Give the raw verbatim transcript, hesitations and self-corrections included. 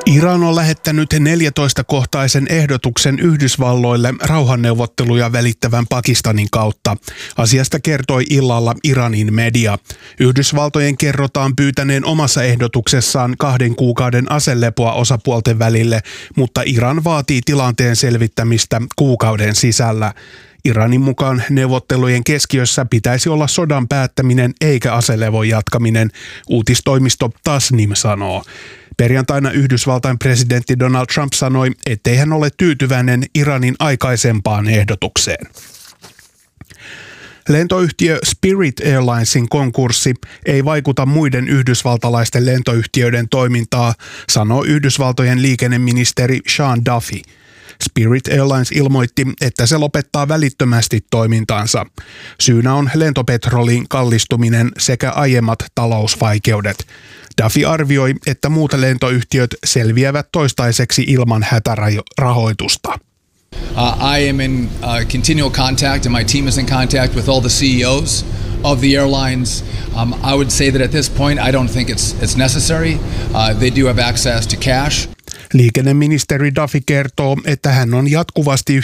Iran on lähettänyt neljätoista-kohtaisen ehdotuksen Yhdysvalloille rauhanneuvotteluja välittävän Pakistanin kautta. Asiasta kertoi illalla Iranin media. Yhdysvaltojen kerrotaan pyytäneen omassa ehdotuksessaan kahden kuukauden aselepoa osapuolten välille, mutta Iran vaatii tilanteen selvittämistä kuukauden sisällä. Iranin mukaan neuvottelujen keskiössä pitäisi olla sodan päättäminen eikä aselevon jatkaminen, uutistoimisto Tasnim sanoo. Perjantaina Yhdysvaltain presidentti Donald Trump sanoi, ettei hän ole tyytyväinen Iranin aikaisempaan ehdotukseen. Lentoyhtiö Spirit Airlinesin konkurssi ei vaikuta muiden yhdysvaltalaisten lentoyhtiöiden toimintaa, sanoo Yhdysvaltojen liikenneministeri Sean Duffy. Spirit Airlines ilmoitti, että se lopettaa välittömästi toimintansa. Syynä on lentopetrolin kallistuminen sekä aiemmat talousvaikeudet. Duffy arvioi, että muut lentoyhtiöt selviävät toistaiseksi ilman hätärahoitusta. Uh, I am in uh, continual contact and my team is in contact with all the C E Os of the airlines. Um, I would say that at this point I don't think it's it's necessary. Uh, they do have access to cash. Liikenneministeri Duffy kertoo, että hän on jatkuvasti